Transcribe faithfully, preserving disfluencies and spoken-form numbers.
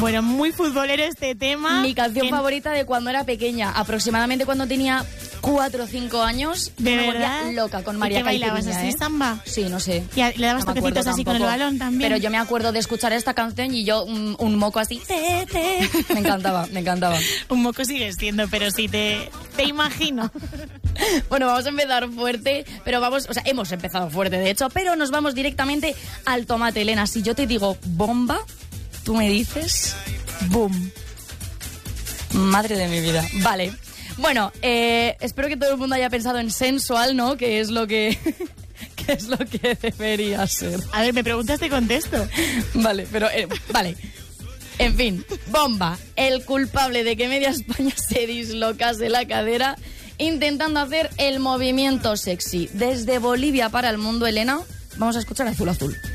Bueno, muy futbolero este tema. Mi canción que... favorita de cuando era pequeña, aproximadamente cuando tenía cuatro o cinco años. ¿De me verdad? volvía loca con María ¿Y qué bailabas Caipirinha, así, ¿eh? samba? Sí, no sé. ¿Y le dabas No me toquecitos acuerdo así con el tampoco. balón también? Pero yo me acuerdo de escuchar esta canción y yo un, un moco así. Te, te. Me encantaba, me encantaba. Un moco sigues siendo, pero sí te, te imagino. Bueno, vamos a empezar fuerte, pero vamos, o sea, hemos empezado fuerte de hecho, pero nos vamos directamente al tomate, Elena. Si yo te digo bomba, tú me dices boom. Madre de mi vida. Vale. Bueno, eh, espero que todo el mundo haya pensado en sensual, ¿no? Que es lo que... que es lo que debería ser. A ver, me preguntas, te contesto. Vale, pero... Eh, vale. En fin, bomba. El culpable de que media España se dislocase la cadera intentando hacer el movimiento sexy. Desde Bolivia para el mundo, Elena, vamos a escuchar Azul Azul.